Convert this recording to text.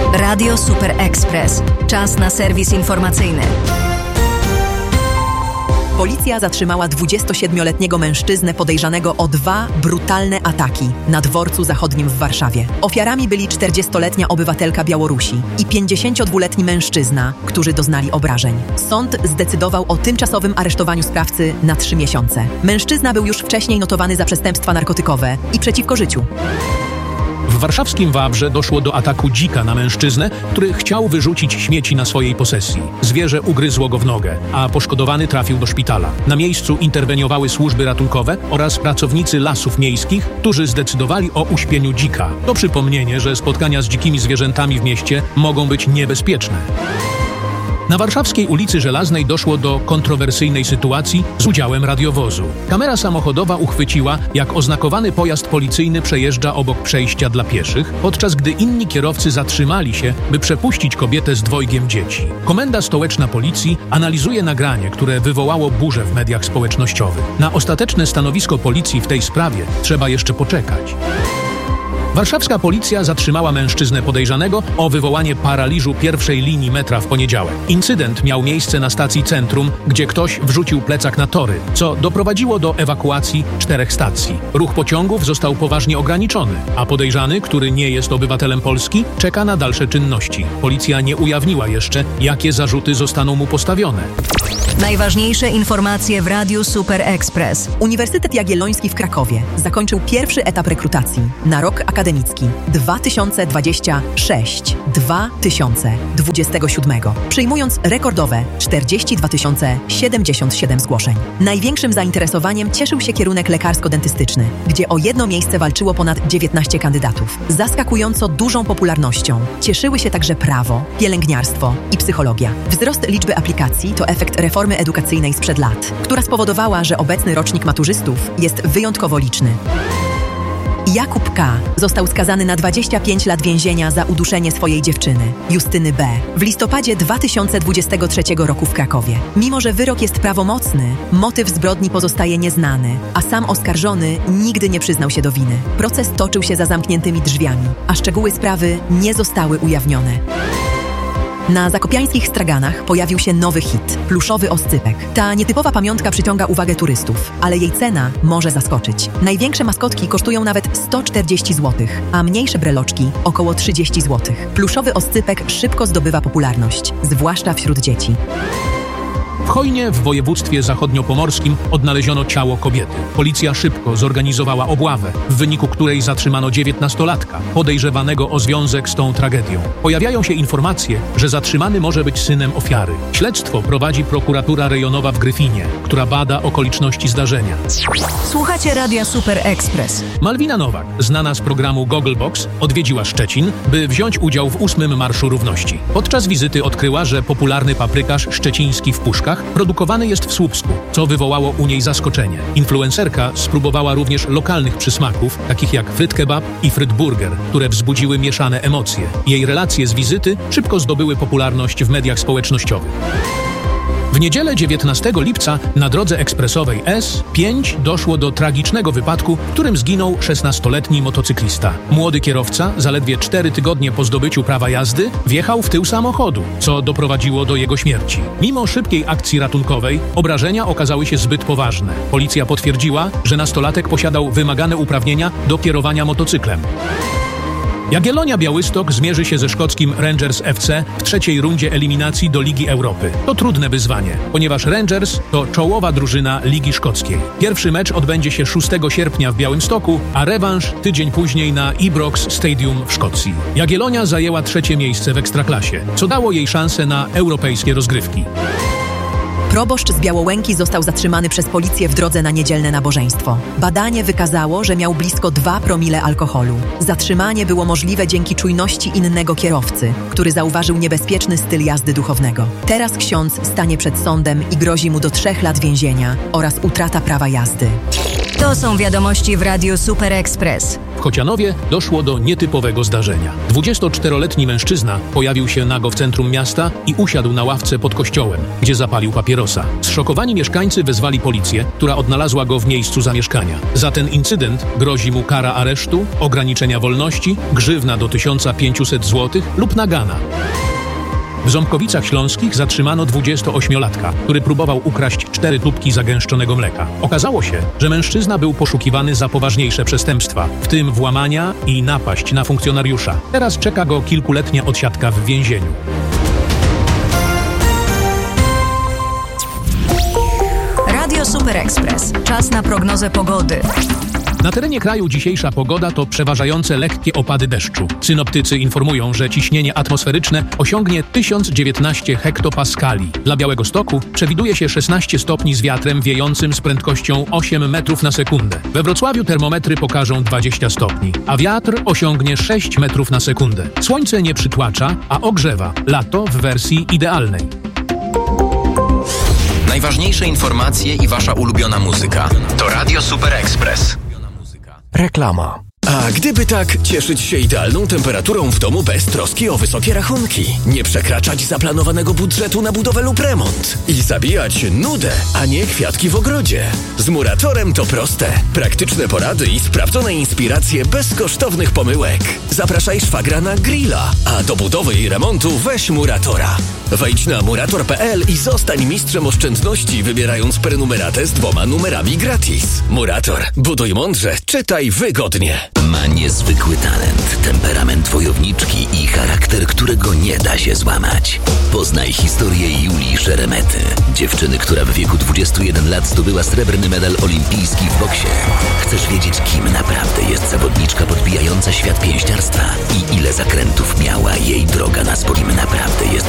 Radio Super Express. Czas na serwis informacyjny. Policja zatrzymała 27-letniego mężczyznę podejrzanego o 2 brutalne ataki na dworcu zachodnim w Warszawie. Ofiarami byli 40-letnia obywatelka Białorusi i 52-letni mężczyzna, którzy doznali obrażeń. Sąd zdecydował o tymczasowym aresztowaniu sprawcy na 3 miesiące. Mężczyzna był już wcześniej notowany za przestępstwa narkotykowe i przeciwko życiu. W warszawskim Wawrze doszło do ataku dzika na mężczyznę, który chciał wyrzucić śmieci na swojej posesji. Zwierzę ugryzło go w nogę, a poszkodowany trafił do szpitala. Na miejscu interweniowały służby ratunkowe oraz pracownicy lasów miejskich, którzy zdecydowali o uśpieniu dzika. To przypomnienie, że spotkania z dzikimi zwierzętami w mieście mogą być niebezpieczne. Na warszawskiej ulicy Żelaznej doszło do kontrowersyjnej sytuacji z udziałem radiowozu. Kamera samochodowa uchwyciła, jak oznakowany pojazd policyjny przejeżdża obok przejścia dla pieszych, podczas gdy inni kierowcy zatrzymali się, by przepuścić kobietę z 2 dzieci. Komenda Stołeczna Policji analizuje nagranie, które wywołało burzę w mediach społecznościowych. Na ostateczne stanowisko policji w tej sprawie trzeba jeszcze poczekać. Warszawska policja zatrzymała mężczyznę podejrzanego o wywołanie paraliżu pierwszej linii metra w poniedziałek. Incydent miał miejsce na stacji Centrum, gdzie ktoś wrzucił plecak na tory, co doprowadziło do ewakuacji 4 stacji. Ruch pociągów został poważnie ograniczony, a podejrzany, który nie jest obywatelem Polski, czeka na dalsze czynności. Policja nie ujawniła jeszcze, jakie zarzuty zostaną mu postawione. Najważniejsze informacje w Radiu Super Express. Uniwersytet Jagielloński w Krakowie zakończył pierwszy etap rekrutacji na rok akademicki 2026-2027, przyjmując rekordowe 42 077 zgłoszeń. Największym zainteresowaniem cieszył się kierunek lekarsko-dentystyczny, gdzie o jedno miejsce walczyło ponad 19 kandydatów. Zaskakująco dużą popularnością cieszyły się także prawo, pielęgniarstwo i psychologia. Wzrost liczby aplikacji to efekt reformy edukacyjnej sprzed lat, która spowodowała, że obecny rocznik maturzystów jest wyjątkowo liczny. Jakub K. został skazany na 25 lat więzienia za uduszenie swojej dziewczyny, Justyny B., w listopadzie 2023 roku w Krakowie. Mimo że wyrok jest prawomocny, motyw zbrodni pozostaje nieznany, a sam oskarżony nigdy nie przyznał się do winy. Proces toczył się za zamkniętymi drzwiami, a szczegóły sprawy nie zostały ujawnione. Na zakopiańskich straganach pojawił się nowy hit – pluszowy oscypek. Ta nietypowa pamiątka przyciąga uwagę turystów, ale jej cena może zaskoczyć. Największe maskotki kosztują nawet 140 zł, a mniejsze breloczki – około 30 zł. Pluszowy oscypek szybko zdobywa popularność, zwłaszcza wśród dzieci. W Chojnie w województwie zachodniopomorskim odnaleziono ciało kobiety. Policja szybko zorganizowała obławę, w wyniku której zatrzymano 19-latka, podejrzewanego o związek z tą tragedią. Pojawiają się informacje, że zatrzymany może być synem ofiary. Śledztwo prowadzi prokuratura rejonowa w Gryfinie, która bada okoliczności zdarzenia. Słuchacie Radia Super Express. Malwina Nowak, znana z programu Gogglebox, odwiedziła Szczecin, by wziąć udział w 8. Marszu Równości. Podczas wizyty odkryła, że popularny paprykarz szczeciński w Puszkach produkowany jest w Słupsku, co wywołało u niej zaskoczenie. Influencerka spróbowała również lokalnych przysmaków, takich jak fryt kebab i fryt burger, które wzbudziły mieszane emocje. Jej relacje z wizyty szybko zdobyły popularność w mediach społecznościowych. W niedzielę 19 lipca na drodze ekspresowej S5 doszło do tragicznego wypadku, w którym zginął 16-letni motocyklista. Młody kierowca, zaledwie 4 tygodnie po zdobyciu prawa jazdy, wjechał w tył samochodu, co doprowadziło do jego śmierci. Mimo szybkiej akcji ratunkowej, obrażenia okazały się zbyt poważne. Policja potwierdziła, że nastolatek posiadał wymagane uprawnienia do kierowania motocyklem. Jagiellonia Białystok zmierzy się ze szkockim Rangers FC w 3. rundzie eliminacji do Ligi Europy. To trudne wyzwanie, ponieważ Rangers to czołowa drużyna Ligi Szkockiej. Pierwszy mecz odbędzie się 6 sierpnia w Białymstoku, a rewanż tydzień później na Ibrox Stadium w Szkocji. Jagiellonia zajęła 3. miejsce w Ekstraklasie, co dało jej szansę na europejskie rozgrywki. Proboszcz z Białołęki został zatrzymany przez policję w drodze na niedzielne nabożeństwo. Badanie wykazało, że miał blisko 2 promile alkoholu. Zatrzymanie było możliwe dzięki czujności innego kierowcy, który zauważył niebezpieczny styl jazdy duchownego. Teraz ksiądz stanie przed sądem i grozi mu do 3 lat więzienia oraz utrata prawa jazdy. To są wiadomości w Radiu Super Express. W Chocianowie doszło do nietypowego zdarzenia. 24-letni mężczyzna pojawił się nago w centrum miasta i usiadł na ławce pod kościołem, gdzie zapalił papierosa. Zszokowani mieszkańcy wezwali policję, która odnalazła go w miejscu zamieszkania. Za ten incydent grozi mu kara aresztu, ograniczenia wolności, grzywna do 1500 zł lub nagana. W Ząbkowicach Śląskich zatrzymano 28-latka, który próbował ukraść 4 tubki zagęszczonego mleka. Okazało się, że mężczyzna był poszukiwany za poważniejsze przestępstwa, w tym włamania i napaść na funkcjonariusza. Teraz czeka go kilkuletnia odsiadka w więzieniu. Radio Super Express. Czas na prognozę pogody. Na terenie kraju dzisiejsza pogoda to przeważające lekkie opady deszczu. Synoptycy informują, że ciśnienie atmosferyczne osiągnie 1019 hektopaskali. Dla Białegostoku przewiduje się 16 stopni z wiatrem wiejącym z prędkością 8 metrów na sekundę. We Wrocławiu termometry pokażą 20 stopni, a wiatr osiągnie 6 metrów na sekundę. Słońce nie przytłacza, a ogrzewa. Lato w wersji idealnej. Najważniejsze informacje i wasza ulubiona muzyka to Radio Super Express. Reklama. A gdyby tak cieszyć się idealną temperaturą w domu bez troski o wysokie rachunki, nie przekraczać zaplanowanego budżetu na budowę lub remont i zabijać nudę, a nie kwiatki w ogrodzie. Z Muratorem to proste. Praktyczne porady i sprawdzone inspiracje bez kosztownych pomyłek. Zapraszaj szwagra na grilla, a do budowy i remontu weź Muratora. Wejdź na murator.pl i zostań mistrzem oszczędności, wybierając prenumeratę z 2 numerami gratis. Murator. Buduj mądrze, czytaj wygodnie. Ma niezwykły talent, temperament wojowniczki i charakter, którego nie da się złamać. Poznaj historię Julii Szeremety, dziewczyny, która w wieku 21 lat zdobyła srebrny medal olimpijski w boksie. Chcesz wiedzieć, kim naprawdę jest zawodniczka podbijająca świat pięściarstwa i ile zakrętów miała jej droga na sport? Kim naprawdę jest